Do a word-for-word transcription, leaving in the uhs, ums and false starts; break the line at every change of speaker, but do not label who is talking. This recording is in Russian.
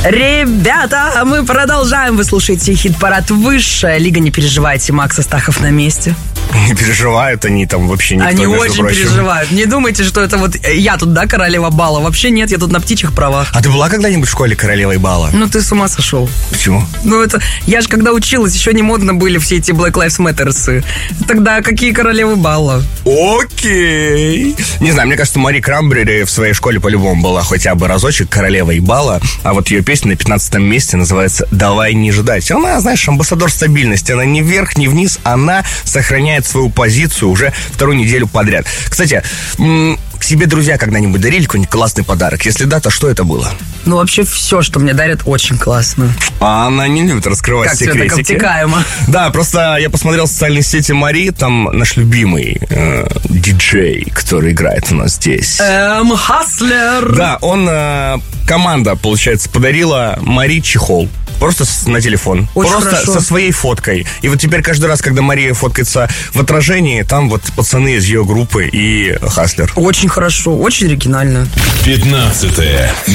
Ребята, мы продолжаем. Вы слушаете хит-парад «Высшая лига». Не переживайте, Макс Астахов на месте.
Не переживают они там вообще никто,
Они
между
очень
прочим.
переживают. Не думайте, что это вот я тут, да, королева бала. Вообще нет, я тут на птичьих правах.
А ты была когда-нибудь в школе королевой бала?
Ну ты с ума сошел.
Почему?
Ну это, я же когда училась, еще не модно были все эти Black Lives Matter. Тогда какие королевы бала?
Окей. Не знаю, мне кажется, Мари Крамбрери в своей школе по-любому была хотя бы разочек королевой бала. А вот ее песня на пятнадцатом месте называется «Давай не ждать». Она, знаешь, амбассадор стабильности. Она ни вверх, ни вниз. Она сохраняет свою позицию уже вторую неделю подряд. Кстати, м- к себе друзья когда-нибудь дарили какой-нибудь классный подарок? Если да, то что это было?
Ну, вообще все, что мне дарят, очень классно.
А она не любит раскрывать
как
секретики.
Как все так обтекаемо.
Да, просто я посмотрел социальные сети Мари, там наш любимый э, диджей, который играет у нас здесь.
Эм, Хаслер.
Да, он, э, команда, получается, подарила Мари чехол. Просто с, на телефон.
Очень
Просто
хорошо.
со своей фоткой. И вот теперь каждый раз, когда Мария фоткается в отражении, там вот пацаны из ее группы и Хаслер.
Очень хорошо, очень оригинально.
Пятнадцатое.